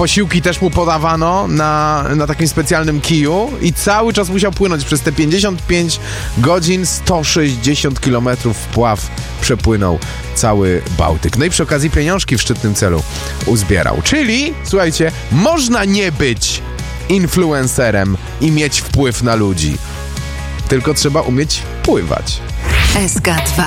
posiłki też mu podawano na takim specjalnym kiju i cały czas musiał płynąć przez te 55 godzin, 160 kilometrów wpław przepłynął cały Bałtyk. No i przy okazji pieniążki w szczytnym celu uzbierał. Czyli, słuchajcie, można nie być influencerem i mieć wpływ na ludzi. Tylko trzeba umieć pływać. SK2